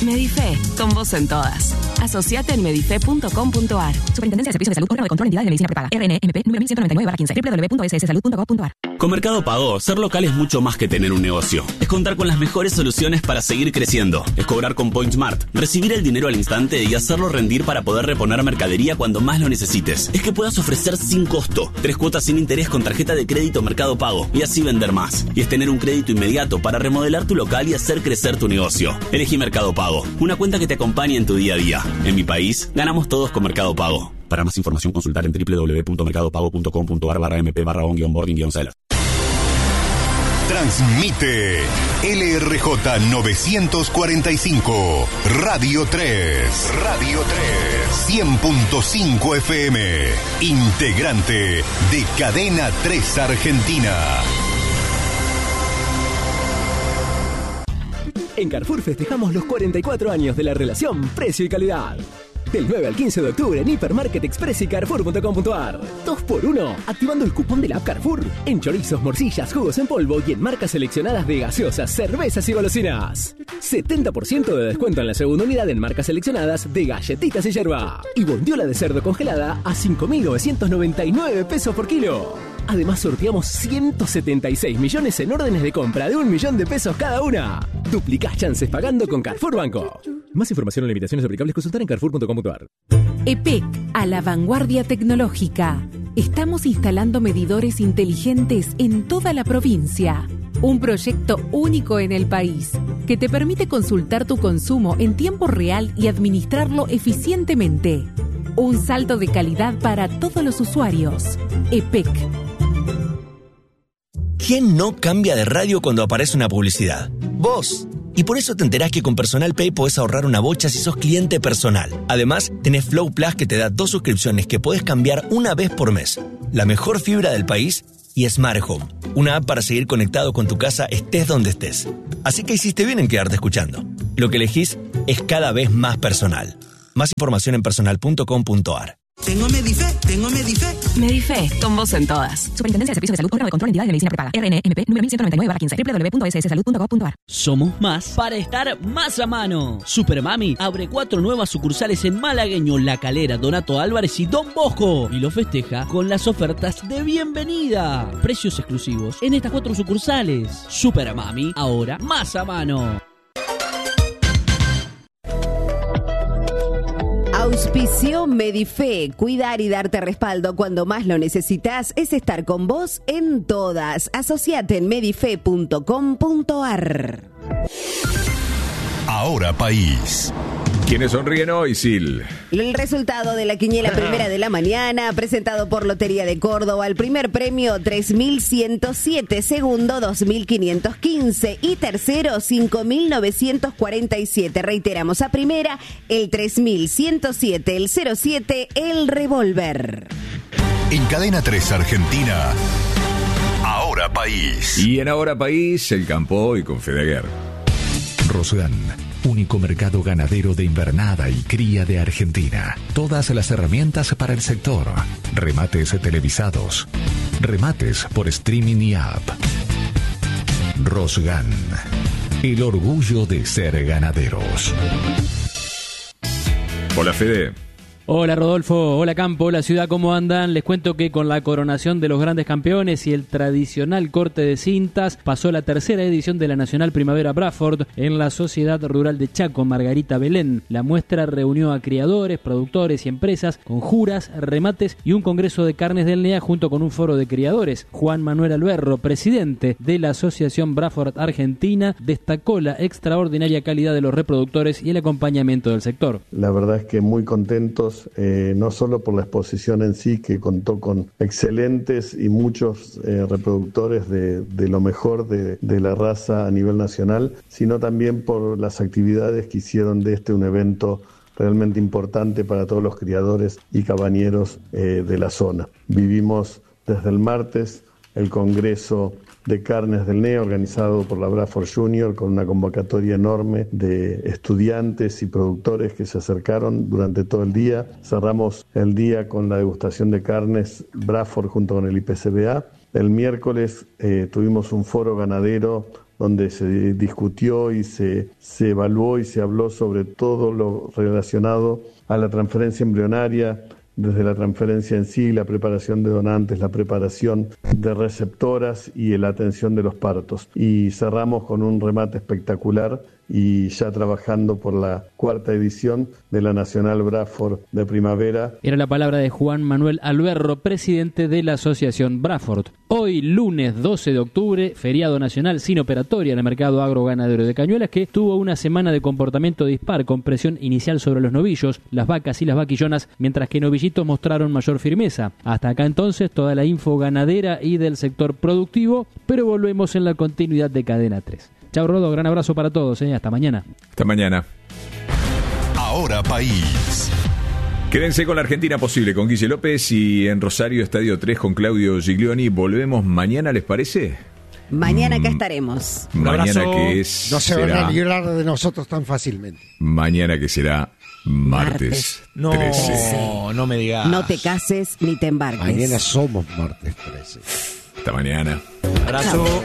Medife, con vos en todas. Asociate en medife.com.ar. Superintendencia de Servicios de Salud, órgano de control de entidades de medicina prepaga. RNMP número 1199/15. www.sssalud.gov.ar. Con Mercado Pago, ser local es mucho más que tener un negocio. Es contar con las mejores soluciones para seguir creciendo. Es cobrar con PointSmart, recibir el dinero al instante y hacerlo rendir para poder reponer mercadería cuando más lo necesites. Es que puedas ofrecer sin costo 3 cuotas sin interés con tarjeta de crédito Mercado Pago y así vender más. Y es tener un crédito inmediato para remodelar tu local y hacer crecer tu negocio. Elegí Mercado Pago, una cuenta que te acompañe en tu día a día. En mi país, ganamos todos con Mercado Pago. Para más información, consultar en www.mercadopago.com.ar/mp/on-boarding-seller. Transmite LRJ 945, Radio 3, 100.5 FM, integrante de Cadena 3 Argentina. En Carrefour festejamos los 44 años de la relación precio y calidad. Del 9 al 15 de octubre en Hipermarket Express y Carrefour.com.ar. 2x1, activando el cupón de la app Carrefour. En chorizos, morcillas, jugos en polvo y en marcas seleccionadas de gaseosas, cervezas y golosinas. 70% de descuento en la segunda unidad en marcas seleccionadas de galletitas y yerba. Y bondiola de cerdo congelada a 5.999 pesos por kilo. Además sorteamos 176 millones en órdenes de compra de 1 millón de pesos cada una. Duplicás chances pagando con Carrefour Banco. Más información o limitaciones aplicables, consultar en Carrefour.com.ar. EPEC, a la vanguardia tecnológica. Estamos instalando medidores inteligentes en toda la provincia. Un proyecto único en el país que te permite consultar tu consumo en tiempo real y administrarlo eficientemente. Un salto de calidad para todos los usuarios. EPEC. ¿Quién no cambia de radio cuando aparece una publicidad? ¡Vos! Y por eso te enterás que con Personal Pay podés ahorrar una bocha si sos cliente personal. Además, tenés Flow Plus que te da 2 suscripciones que podés cambiar una vez por mes. La mejor fibra del país y Smart Home, una app para seguir conectado con tu casa estés donde estés. Así que hiciste bien en quedarte escuchando. Lo que elegís es cada vez más personal. Más información en personal.com.ar. Tengo Medife. Medife, con vos en todas. Superintendencia de Servicios de Salud, órgano de control de entidades de medicina prepaga. RNMP número 1199/15. www.sssalud.gov.ar. Somos más para estar más a mano. Supermami abre 4 nuevas sucursales en Malagueño, La Calera, Donato Álvarez y Don Bosco. Y lo festeja con las ofertas de bienvenida. Precios exclusivos en estas 4 sucursales. Supermami, ahora más a mano. Auspició Medife. Cuidar y darte respaldo cuando más lo necesitas es estar con vos en todas. Asociate en medife.com.ar. Ahora País. ¿Quiénes sonríen hoy, Sil? El resultado de la quiniela primera de la mañana, presentado por Lotería de Córdoba. El primer premio, 3.107. Segundo, 2.515. Y tercero, 5.947. Reiteramos, a primera, el 3.107. El 07, el revólver. En Cadena 3 Argentina, Ahora País. Y en Ahora País, el campo hoy con Fedeguer. Rosgan, único mercado ganadero de invernada y cría de Argentina. Todas las herramientas para el sector. Remates televisados. Remates por streaming y app. Rosgan, el orgullo de ser ganaderos. Hola, Fede. Hola Rodolfo, hola Campo, hola Ciudad, ¿cómo andan? Les cuento que con la coronación de los grandes campeones y el tradicional corte de cintas, pasó la tercera edición de la Nacional Primavera Bradford en la Sociedad Rural de Chaco, Margarita Belén. La muestra reunió a criadores, productores y empresas con juras, remates y un congreso de carnes del NEA junto con un foro de criadores. Juan Manuel Alberro, presidente de la Asociación Bradford Argentina, destacó la extraordinaria calidad de los reproductores y el acompañamiento del sector. La verdad es que muy contentos. No solo por la exposición en sí, que contó con excelentes y muchos reproductores de lo mejor de la raza a nivel nacional, sino también por las actividades que hicieron de un evento realmente importante para todos los criadores y cabañeros de la zona. Vivimos desde el martes el Congreso de Carnes del NEA, organizado por la Bradford Junior, con una convocatoria enorme de estudiantes y productores que se acercaron durante todo el día. Cerramos el día con la degustación de carnes Bradford junto con el IPCBA. El miércoles tuvimos un foro ganadero donde se discutió y se evaluó y se habló sobre todo lo relacionado a la transferencia embrionaria, desde la transferencia en sí, la preparación de donantes, la preparación de receptoras y la atención de los partos. Y cerramos con un remate espectacular y ya trabajando por la 4ª edición de la Nacional Bradford de Primavera. Era la palabra de Juan Manuel Alberro, presidente de la Asociación Bradford. Hoy, lunes 12 de octubre, feriado nacional sin operatoria en el mercado agroganadero de Cañuelas, que tuvo una semana de comportamiento dispar con presión inicial sobre los novillos, las vacas y las vaquillonas, mientras que novillitos mostraron mayor firmeza. Hasta acá entonces toda la info ganadera y del sector productivo, pero volvemos en la continuidad de Cadena 3. Chau, Rodo, gran abrazo para todos, hasta mañana. Hasta mañana. Ahora País. Quédense con la Argentina Posible, con Guille López, y en Rosario Estadio 3 con Claudio Giglioni. Volvemos mañana, ¿les parece? Mañana acá estaremos. Mañana que es... No se van a librar de nosotros tan fácilmente. Mañana que será martes 13. No me digas. No te cases ni te embarques. Mañana somos martes 13. Hasta mañana. Abrazo.